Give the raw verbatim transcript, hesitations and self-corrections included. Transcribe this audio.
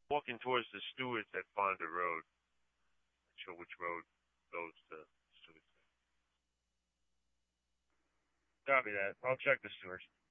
Walking towards the Stewarts at Fonda Road. Not sure which road goes to Stewarts. Copy that. I'll check the Stewarts.